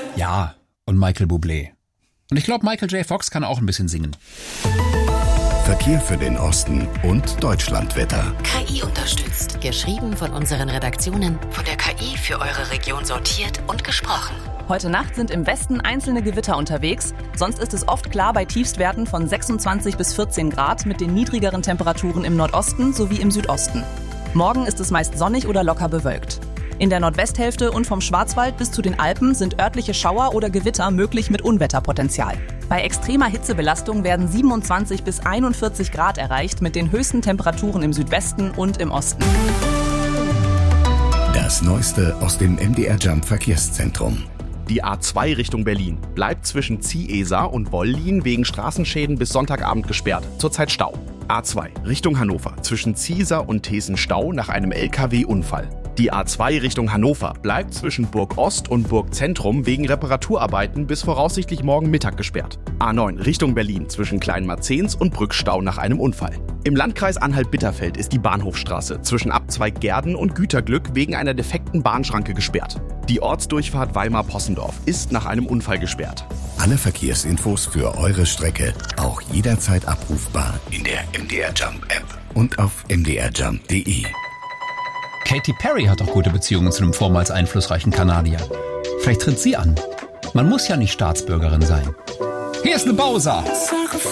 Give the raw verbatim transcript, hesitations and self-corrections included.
Ja, und Michael Bublé. Und ich glaube, Michael J. Fox kann auch ein bisschen singen. Verkehr für den Osten und Deutschlandwetter. K I unterstützt. Geschrieben von unseren Redaktionen, von der K I für eure Region sortiert und gesprochen. Heute Nacht sind im Westen einzelne Gewitter unterwegs. Sonst ist es oft klar bei Tiefstwerten von sechsundzwanzig bis vierzehn Grad mit den niedrigeren Temperaturen im Nordosten sowie im Südosten. Morgen ist es meist sonnig oder locker bewölkt. In der Nordwesthälfte und vom Schwarzwald bis zu den Alpen sind örtliche Schauer oder Gewitter möglich mit Unwetterpotenzial. Bei extremer Hitzebelastung werden siebenundzwanzig bis einundvierzig Grad erreicht mit den höchsten Temperaturen im Südwesten und im Osten. Das Neueste aus dem M D R Jump Verkehrszentrum. Die A zwei Richtung Berlin bleibt zwischen Ziehesar und Wollin wegen Straßenschäden bis Sonntagabend gesperrt. Zurzeit Stau. A zwei Richtung Hannover zwischen Ziesar und Thesen Stau nach einem L K W-Unfall. Die A zwei Richtung Hannover bleibt zwischen Burg Ost und Burg Zentrum wegen Reparaturarbeiten bis voraussichtlich morgen Mittag gesperrt. A neun Richtung Berlin zwischen Kleinmarzens und Brückstau nach einem Unfall. Im Landkreis Anhalt-Bitterfeld ist die Bahnhofstraße zwischen Abzweig Gerden und Güterglück wegen einer defekten Bahnschranke gesperrt. Die Ortsdurchfahrt Weimar-Possendorf ist nach einem Unfall gesperrt. Alle Verkehrsinfos für eure Strecke auch jederzeit abrufbar in der M D R Jump App und auf m d r jump punkt d e. Katy Perry hat auch gute Beziehungen zu einem vormals einflussreichen Kanadier. Vielleicht tritt sie an. Man muss ja nicht Staatsbürgerin sein. Hier ist eine Bowser.